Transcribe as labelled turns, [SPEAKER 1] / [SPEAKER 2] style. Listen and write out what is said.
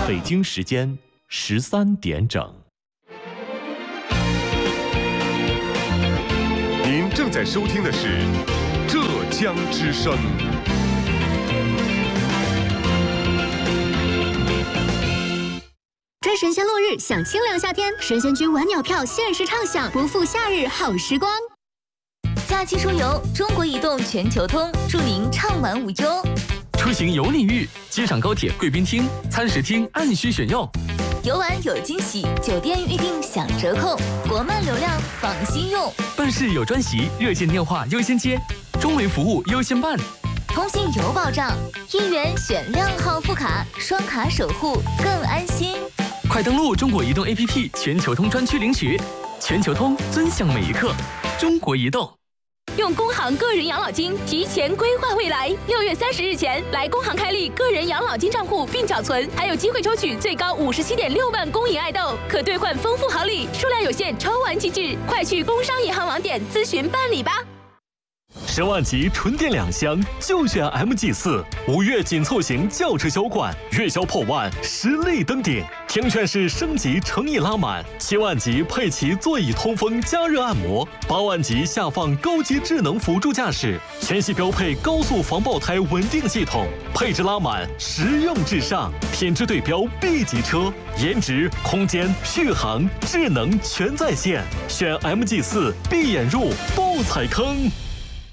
[SPEAKER 1] 北京时间13点整。
[SPEAKER 2] 您正在收听的是浙江之声。
[SPEAKER 3] 追神仙落日，享清凉夏天，神仙居晚鸟票限时畅享，不负夏日好时光。
[SPEAKER 4] 假期出游，中国移动全球通，祝您畅玩无忧。
[SPEAKER 5] 出行有礼遇，机场高铁贵宾厅、餐食厅按需选用。
[SPEAKER 4] 游玩有惊喜，酒店预订享折扣，国漫流量放心用。
[SPEAKER 5] 办事有专席，热线电话优先接，中维服务优先办。
[SPEAKER 4] 通信有保障，1元选2号副卡，双卡守护更安心。
[SPEAKER 5] 快登录中国移动 APP 全球通专区领取，全球通尊享每一刻。中国移动。
[SPEAKER 6] 用工行个人养老金提前规划未来，6月30日前来工行开立个人养老金账户并缴存，还有机会抽取最高57.6万公银爱豆，可兑换丰富好礼，数量有限，抽完即止，快去工商银行网点咨询办理吧。
[SPEAKER 1] 10万级纯电2厢就选 MG4，5月紧凑型轿车销冠，月销破万，实力登顶。听劝式升级诚意拉满，7万级配齐座椅通风加热按摩，8万级下放高级智能辅助驾驶，全系标配高速防爆胎稳定系统，配置拉满，实用至上，品质对标 B 级车，颜值、空间、续航、智能全在线。选 MG4，闭眼入，不踩坑。